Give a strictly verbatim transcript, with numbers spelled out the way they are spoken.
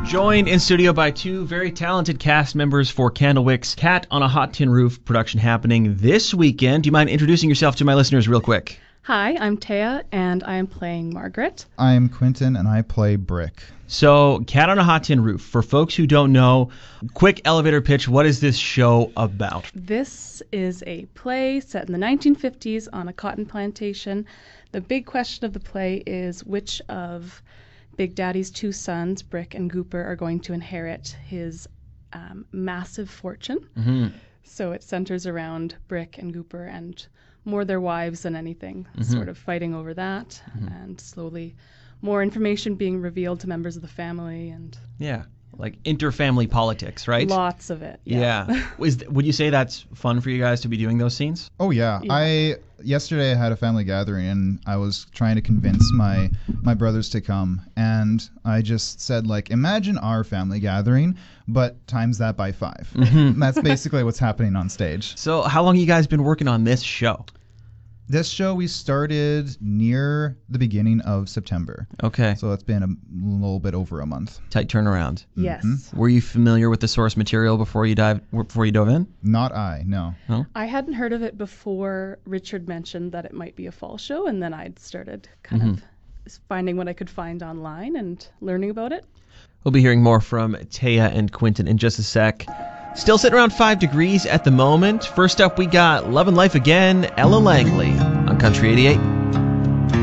Joined in studio by two very talented cast members for Candlewick's Cat on a Hot Tin Roof production happening this weekend. Do you mind introducing yourself to my listeners real quick? Hi, I'm Taya, and I am playing Margaret. I'm Quentin, and I play Brick. So, Cat on a Hot Tin Roof. For folks who don't know, quick elevator pitch, what is this show about? This is a play set in the nineteen fifties on a cotton plantation. The big question of the play is which of Big Daddy's two sons, Brick and Gooper, are going to inherit his um, massive fortune. Mm-hmm. So it centers around Brick and Gooper and more their wives than anything, Mm-hmm. sort of fighting over that, mm-hmm. and slowly more information being revealed to members of the family, and Yeah, like interfamily politics, right? lots of it. Yeah. Yeah. Is, would you say that's fun for you guys to be doing those scenes? Oh yeah. Yeah. I yesterday I had a family gathering and I was trying to convince my my brothers to come, and I just said, like, imagine our family gathering, but times that by five. Mm-hmm. That's basically what's happening on stage. So, how long have you guys been working on this show? This show we started near the beginning of September, Okay. so it's been a little bit over a month. Tight turnaround. Yes. Were you familiar with the source material before you dive before you dove in? Not I, no. I hadn't heard of it before Richard mentioned that it might be a fall show, and then I'd started kind Mm-hmm. of finding what I could find online and learning about it. We'll be hearing more from Taya and Quentin in just a sec. Still sitting around five degrees at the moment. First up, we got Love and Life Again, Ella Langley on Country eighty-eight.